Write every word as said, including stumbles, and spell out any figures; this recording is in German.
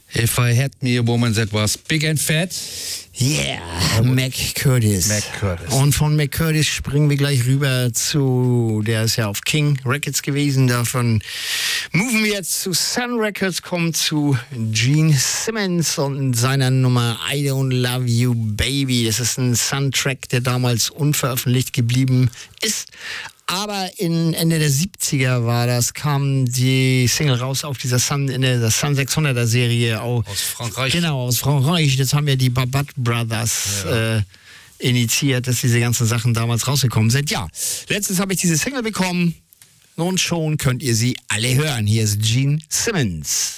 If I Had Me a Woman That Was Big and Fat. Yeah, Mac Curtis. Mac Curtis. Und von Mac Curtis springen wir gleich rüber zu, der ist ja auf King Records gewesen, davon moven wir jetzt zu Sun Records, kommen zu Gene Simmons und seiner Nummer I Don't Love You Baby. Das ist ein Sun-Track, der damals unveröffentlicht geblieben ist. Aber in Ende der siebziger war das, kam die Single raus auf dieser Sun, in der Sun sechshunderter Serie. Auch, aus Frankreich. Genau, aus Frankreich. Das haben ja die Babat Brothers ja. äh, initiiert, dass diese ganzen Sachen damals rausgekommen sind. Ja, letztens habe ich diese Single bekommen. Und schon könnt ihr sie alle hören. Hier ist Gene Simmons.